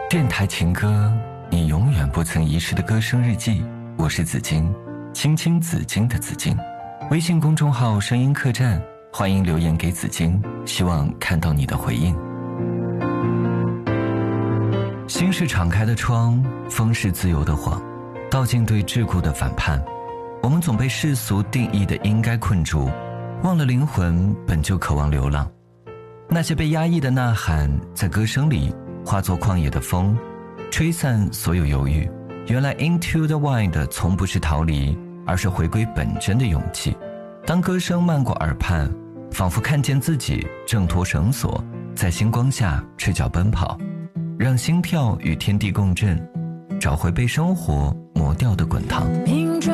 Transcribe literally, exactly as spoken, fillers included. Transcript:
电台情歌，你永远不曾遗失的歌声日记。我是紫金，青青紫金的紫金。微信公众号声音客栈，欢迎留言给紫金，希望看到你的回应。心是敞开的窗，风是自由的谎，道尽对桎梏的反叛。我们总被世俗定义的应该困住，忘了灵魂本就渴望流浪。那些被压抑的呐喊，在歌声里化作旷野的风，吹散所有犹豫。原来 Into the Wild 从不是逃离，而是回归本真的勇气。当歌声漫过耳畔，仿佛看见自己挣脱绳索，在星光下赤脚奔跑，让心跳与天地共振，找回被生活磨掉的滚烫。